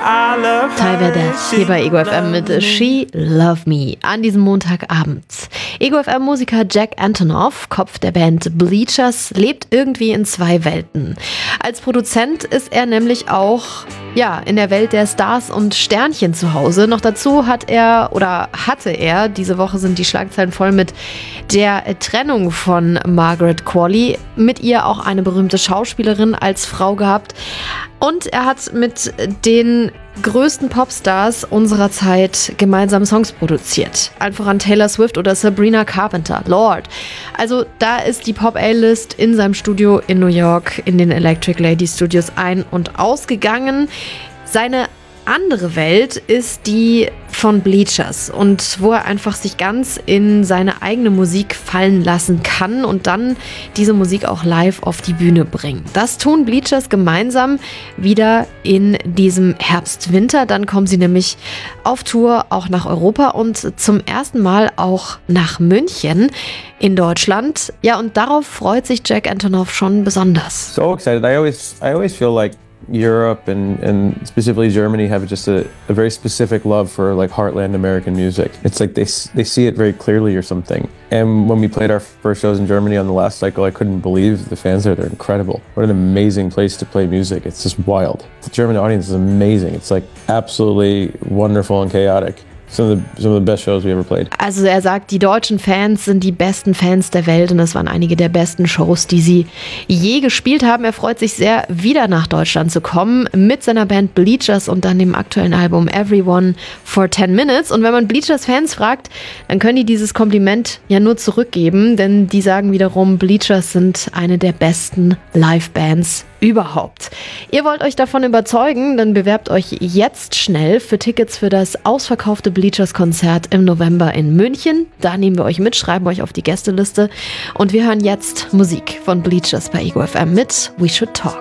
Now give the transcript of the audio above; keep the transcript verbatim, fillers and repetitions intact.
Ty Burdett hier bei Ego F M mit She Love Me an diesem Montagabend. Ego F M-Musiker Jack Antonoff, Kopf der Band Bleachers, lebt irgendwie in zwei Welten. Als Produzent ist er nämlich auch ja, in der Welt der Stars und Sternchen zu Hause. Noch dazu hat er oder hatte er, diese Woche sind die Schlagzeilen voll mit der Trennung von Margaret Qualley, mit ihr auch eine berühmte Schauspielerin als Frau gehabt. Und er hat mit den größten Popstars unserer Zeit gemeinsam Songs produziert. Einfach an Taylor Swift oder Sabrina Carpenter, Lorde. Also da ist die Pop-A-List in seinem Studio in New York in den Electric Lady Studios ein- und ausgegangen. Seine andere Welt ist die von Bleachers und wo er einfach sich ganz in seine eigene Musik fallen lassen kann und dann diese Musik auch live auf die Bühne bringen. Das tun Bleachers gemeinsam wieder in diesem Herbst-Winter. Dann kommen sie nämlich auf Tour auch nach Europa und zum ersten Mal auch nach München in Deutschland. Ja, und darauf freut sich Jack Antonoff schon besonders. So excited. I always, I always feel like Europe and, and specifically Germany have just a, a very specific love for like heartland American music. It's like they they see it very clearly or something. And when we played our first shows in Germany on the last cycle, I couldn't believe the fans there. They're incredible. What an amazing place to play music. It's just wild. The German audience is amazing. It's like absolutely wonderful and chaotic. Some of, the, some of the best shows we ever played. Also er sagt, die deutschen Fans sind die besten Fans der Welt und es waren einige der besten Shows, die sie je gespielt haben. Er freut sich sehr, wieder nach Deutschland zu kommen mit seiner Band Bleachers und dann dem aktuellen Album Everyone for ten minutes. Und wenn man Bleachers-Fans fragt, dann können die dieses Kompliment ja nur zurückgeben, denn die sagen wiederum, Bleachers sind eine der besten Live-Bands überhaupt. Ihr wollt euch davon überzeugen, dann bewerbt euch jetzt schnell für Tickets für das ausverkaufte Bleachers-Konzert im November in München. Da nehmen wir euch mit, schreiben euch auf die Gästeliste und wir hören jetzt Musik von Bleachers bei Ego F M mit We Should Talk.